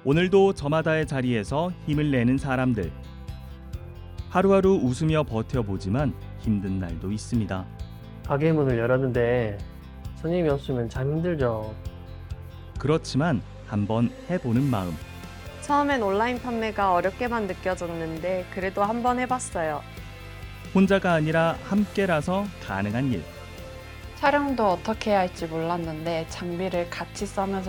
오늘도 저마다의 자리에서 힘을 내는 사람들. 하루하루 웃으며 버텨보지만 힘든 날도 있습니다. 가게 문을 열었는데 손님이 없으면 참 힘들죠. 그렇지만 한번 해보는 마음. 처음엔 온라인 판매가 어렵게만 느껴졌는데 그래도 한번 해봤어요. 혼자가 아니라 함께라서 가능한 일. 촬영도 어떻게 해야 할지 몰랐는데 장비를 같이 써면서